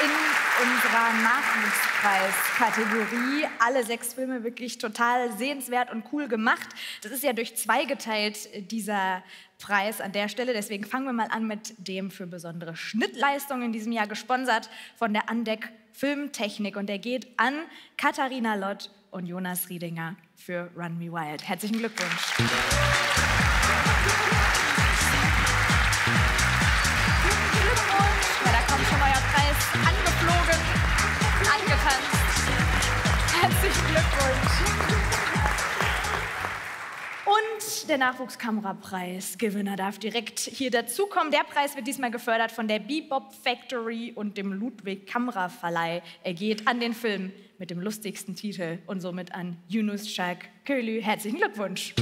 in unserer Nachwuchspreiskategorie. Alle 6 Filme wirklich total sehenswert und cool gemacht. Das ist ja durch 2 geteilt, dieser Preis an der Stelle. Deswegen fangen wir mal an mit dem für besondere Schnittleistung in diesem Jahr, gesponsert von der Andeck Filmtechnik. Und der geht an Katharina Lott und Jonas Riedinger für Run Me Wild. Herzlichen Glückwunsch. Ja, da kommt schon euer Preis angeflogen, angetanzt. Herzlichen Glückwunsch. Und der Nachwuchskamerapreis-Gewinner darf direkt hier dazukommen. Der Preis wird diesmal gefördert von der Bebop Factory und dem Ludwig Kamera Verleih. Er geht an den Film mit dem lustigsten Titel und somit an Yunus Şark Köylü. Herzlichen Glückwunsch.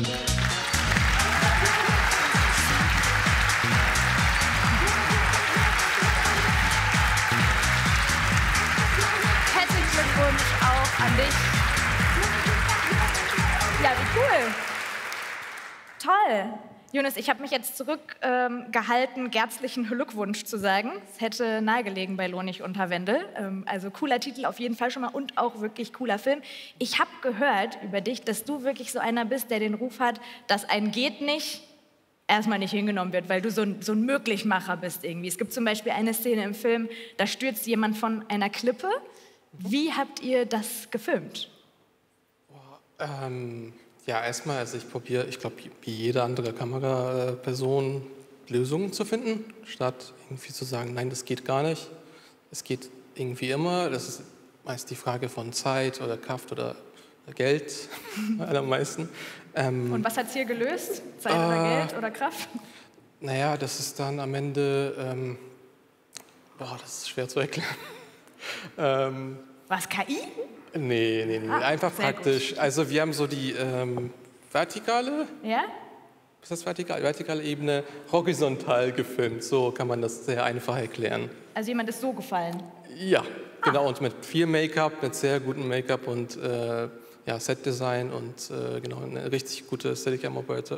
Herzlichen Glückwunsch auch an dich. Ja, wie cool. Toll. Jonas, ich habe mich jetzt zurückgehalten, gärzlichen Glückwunsch zu sagen. Es hätte nahegelegen bei Lohnig unter Wendel. Also cooler Titel auf jeden Fall schon mal und auch wirklich cooler Film. Ich habe gehört über dich, dass du wirklich so einer bist, der den Ruf hat, dass ein Geht nicht erstmal nicht hingenommen wird, weil du so ein Möglichmacher bist irgendwie. Es gibt zum Beispiel eine Szene im Film, da stürzt jemand von einer Klippe. Wie habt ihr das gefilmt? Ja, erstmal, also ich probiere, ich glaube, wie jede andere Kameraperson Lösungen zu finden, statt irgendwie zu sagen, nein, das geht gar nicht. Es geht irgendwie immer. Das ist meist die Frage von Zeit oder Kraft oder Geld, allermeisten. Und was hat es hier gelöst? Zeit oder Geld oder Kraft? Naja, das ist dann am Ende, das ist schwer zu erklären. Was, KI? Nee, einfach praktisch. Gut. Also wir haben so die vertikale, ja? Was ist das vertikale Ebene, horizontal gefilmt. So kann man das sehr einfach erklären. Also jemand ist so gefallen? Ja, genau. Und mit viel Make-up, mit sehr gutem Make-up und Set-Design und genau, eine richtig gute Steadicam-Operator,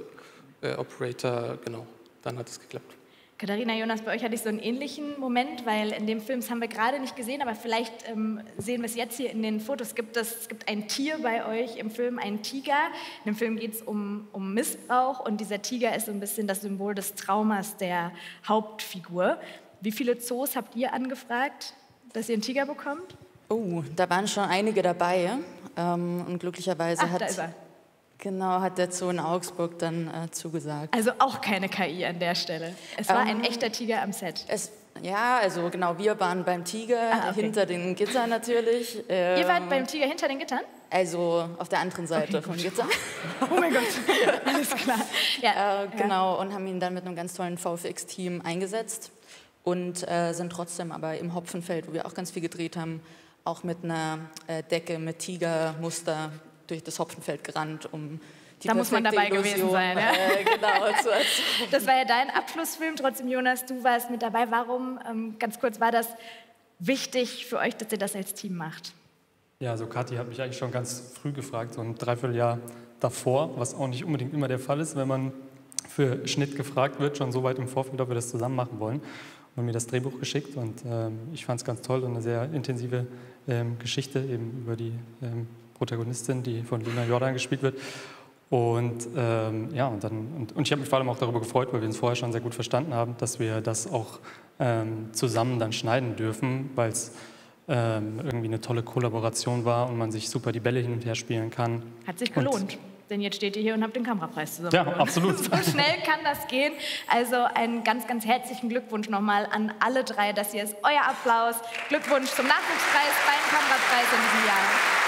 genau, dann hat es geklappt. Katharina, Jonas, bei euch hatte ich so einen ähnlichen Moment, weil in dem Film, das haben wir gerade nicht gesehen, aber vielleicht sehen wir es jetzt hier in den Fotos. Es gibt ein Tier bei euch im Film, einen Tiger. In dem Film geht es um Missbrauch und dieser Tiger ist so ein bisschen das Symbol des Traumas der Hauptfigur. Wie viele Zoos habt ihr angefragt, dass ihr einen Tiger bekommt? Oh, da waren schon einige dabei und glücklicherweise da ist er. Genau, hat der Zoo in Augsburg dann zugesagt. Also auch keine KI an der Stelle. Es war ein echter Tiger am Set. Ja, also genau, wir waren beim Tiger, hinter den Gittern natürlich. Ihr wart beim Tiger hinter den Gittern? Also auf der anderen Seite vom Gitter. Oh mein Gott, alles klar. Ja, genau, und haben ihn dann mit einem ganz tollen VFX-Team eingesetzt und sind trotzdem aber im Hopfenfeld, wo wir auch ganz viel gedreht haben, auch mit einer Decke mit Tigermuster durch das Hopfenfeld gerannt, um die da muss man dabei Illusion, gewesen sein. Ja? Genau, zu erzeugen. Das war ja dein Abschlussfilm, trotzdem Jonas, du warst mit dabei. Warum, ganz kurz, war das wichtig für euch, dass ihr das als Team macht? Ja, also Kathi hat mich eigentlich schon ganz früh gefragt, so ein Dreivierteljahr davor, was auch nicht unbedingt immer der Fall ist, wenn man für Schnitt gefragt wird, schon so weit im Vorfeld, ob wir das zusammen machen wollen. Und mir das Drehbuch geschickt und ich fand es ganz toll und eine sehr intensive Geschichte eben über die Protagonistin, die von Lena Jordan gespielt wird. Und ich habe mich vor allem auch darüber gefreut, weil wir uns vorher schon sehr gut verstanden haben, dass wir das auch zusammen dann schneiden dürfen, weil es irgendwie eine tolle Kollaboration war und man sich super die Bälle hin und her spielen kann. Hat sich gelohnt. Denn jetzt steht ihr hier und habt den Kamerapreis zusammen. Ja, absolut. So schnell kann das gehen. Also einen ganz, ganz herzlichen Glückwunsch nochmal an alle 3. Das hier ist euer Applaus. Glückwunsch zum Nachwuchspreis beim Kamerapreis in diesem Jahr.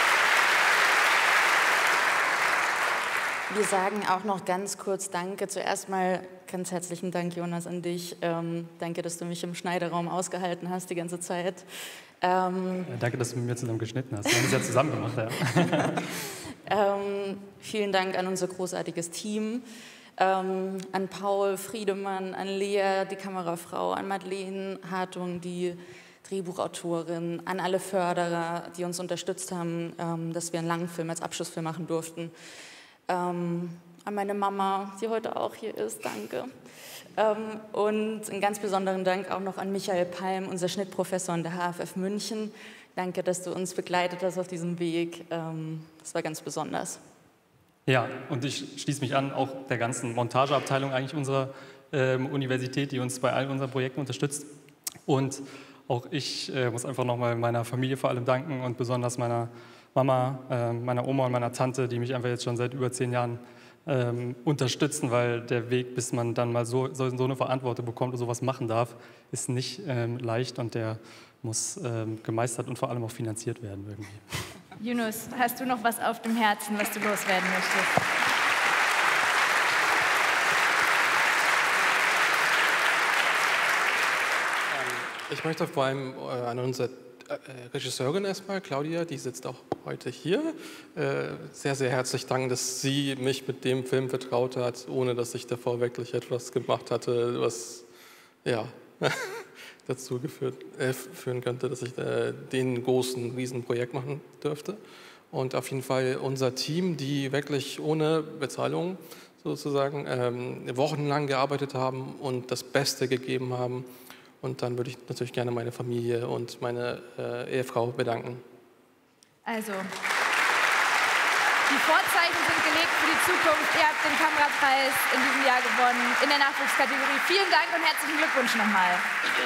Wir sagen auch noch ganz kurz Danke. Zuerst mal ganz herzlichen Dank, Jonas, an dich. Danke, dass du mich im Schneideraum ausgehalten hast die ganze Zeit. Danke, dass du mit mir zusammen geschnitten hast. Wir haben das ja zusammen gemacht. Ja. Vielen Dank an unser großartiges Team, an Paul Friedemann, an Lea, die Kamerafrau, an Madeleine Hartung, die Drehbuchautorin, an alle Förderer, die uns unterstützt haben, dass wir einen langen Film als Abschlussfilm machen durften. An meine Mama, die heute auch hier ist, danke. Und einen ganz besonderen Dank auch noch an Michael Palm, unser Schnittprofessor an der HFF München. Danke, dass du uns begleitet hast auf diesem Weg. Das war ganz besonders. Ja, und ich schließe mich an, auch der ganzen Montageabteilung eigentlich unserer Universität, die uns bei all unseren Projekten unterstützt. Und auch ich muss einfach nochmal meiner Familie vor allem danken und besonders meiner Mama, meiner Oma und meiner Tante, die mich einfach jetzt schon seit über 10 Jahren unterstützen, weil der Weg, bis man dann mal so eine Verantwortung bekommt und sowas machen darf, ist nicht leicht und der muss gemeistert und vor allem auch finanziert werden irgendwie. Yunus, hast du noch was auf dem Herzen, was du loswerden möchtest? Ich möchte vor allem an unsere Regisseurin erstmal, Claudia, die sitzt auch heute hier, sehr, sehr herzlich danken, dass sie mich mit dem Film vertraut hat, ohne dass ich davor wirklich etwas gemacht hatte, was ja, dazu führen könnte, dass ich den großen Riesenprojekt machen dürfte. Und auf jeden Fall unser Team, die wirklich ohne Bezahlung sozusagen wochenlang gearbeitet haben und das Beste gegeben haben. Und dann würde ich natürlich gerne meine Familie und meine Ehefrau bedanken. Also, die Vorzeichen sind gelegt für die Zukunft. Ihr habt den Kamerapreis in diesem Jahr gewonnen in der Nachwuchskategorie. Vielen Dank und herzlichen Glückwunsch nochmal.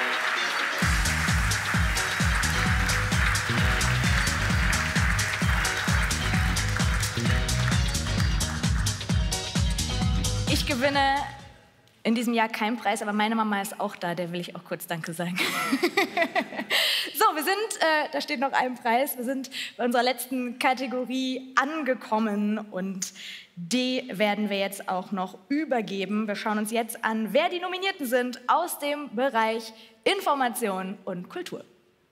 Ich gewinne in diesem Jahr keinen Preis, aber meine Mama ist auch da, der will ich auch kurz Danke sagen. So, wir sind, da steht noch ein Preis, wir sind bei unserer letzten Kategorie angekommen und die werden wir jetzt auch noch übergeben. Wir schauen uns jetzt an, wer die Nominierten sind aus dem Bereich Information und Kultur.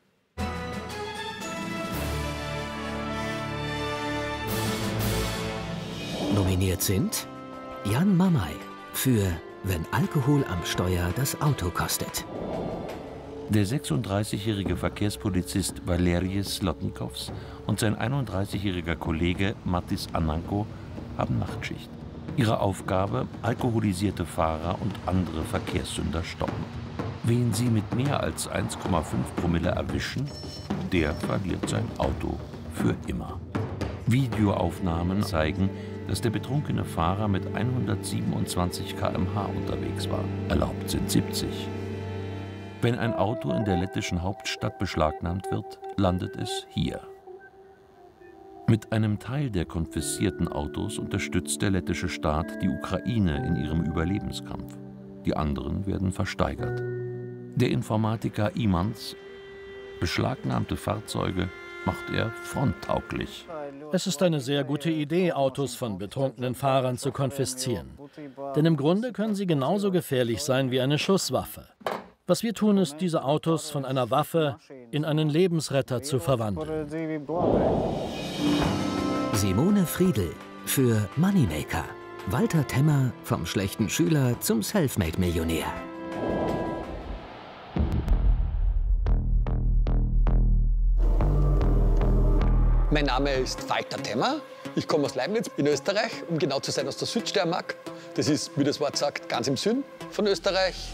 Nominiert sind Jan Mamay für Wenn Alkohol am Steuer das Auto kostet. Der 36-jährige Verkehrspolizist Valerijs Slotnikovs und sein 31-jähriger Kollege Mattis Ananko haben Nachtschicht. Ihre Aufgabe: alkoholisierte Fahrer und andere Verkehrssünder stoppen. Wen sie mit mehr als 1,5 Promille erwischen, der verliert sein Auto für immer. Videoaufnahmen zeigen, dass der betrunkene Fahrer mit 127 km/h unterwegs war. Erlaubt sind 70. Wenn ein Auto in der lettischen Hauptstadt beschlagnahmt wird, landet es hier. Mit einem Teil der konfiszierten Autos unterstützt der lettische Staat die Ukraine in ihrem Überlebenskampf. Die anderen werden versteigert. Der Informatiker Imants: beschlagnahmte Fahrzeuge macht er fronttauglich. Es ist eine sehr gute Idee, Autos von betrunkenen Fahrern zu konfiszieren. Denn im Grunde können sie genauso gefährlich sein wie eine Schusswaffe. Was wir tun, ist, diese Autos von einer Waffe in einen Lebensretter zu verwandeln. Simone Friedl für Moneymaker. Walter Temmer vom schlechten Schüler zum Selfmade-Millionär. Mein Name ist Walter Temmer. Ich komme aus Leibniz in Österreich, um genau zu sein aus der Südsteiermark. Das ist, wie das Wort sagt, ganz im Süden von Österreich.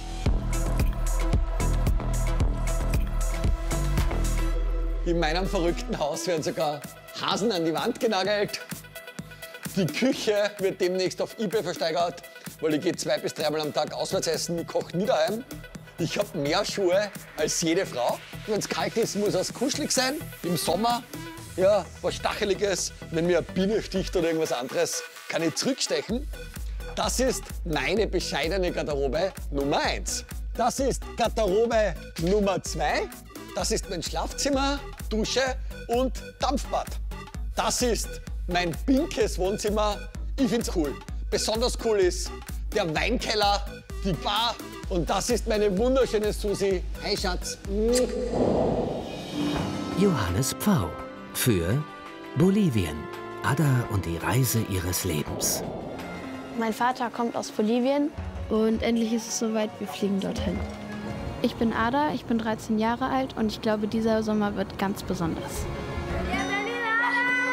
In meinem verrückten Haus werden sogar Hasen an die Wand genagelt. Die Küche wird demnächst auf eBay versteigert, weil ich gehe 2- bis 3-mal am Tag auswärts essen, ich koche nie daheim. Ich habe mehr Schuhe als jede Frau. Wenn es kalt ist, muss es kuschelig sein. Im Sommer, ja, was Stacheliges. Wenn mir eine Biene sticht oder irgendwas anderes, kann ich zurückstechen. Das ist meine bescheidene Garderobe Nummer 1. Das ist Garderobe Nummer 2. Das ist mein Schlafzimmer, Dusche und Dampfbad. Das ist mein pinkes Wohnzimmer. Ich find's cool. Besonders cool ist der Weinkeller, die Bar. Und das ist meine wunderschöne Susi. Hey Schatz. Johannes Pfau für Bolivien. Ada und die Reise ihres Lebens. Mein Vater kommt aus Bolivien und endlich ist es soweit, wir fliegen dorthin. Ich bin Ada, ich bin 13 Jahre alt und ich glaube, dieser Sommer wird ganz besonders.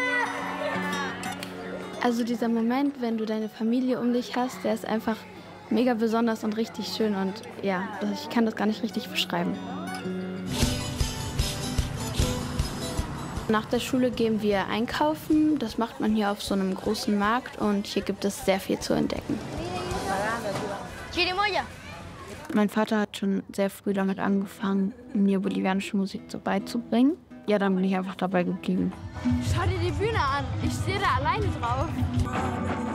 Also dieser Moment, wenn du deine Familie um dich hast, der ist einfach mega besonders und richtig schön und ja, ich kann das gar nicht richtig beschreiben. Nach der Schule gehen wir einkaufen. Das macht man hier auf so einem großen Markt und hier gibt es sehr viel zu entdecken. Mein Vater hat schon sehr früh damit angefangen, mir bolivianische Musik so beizubringen. Ja, dann bin ich einfach dabei geblieben. Schau dir die Bühne an. Ich stehe da alleine drauf.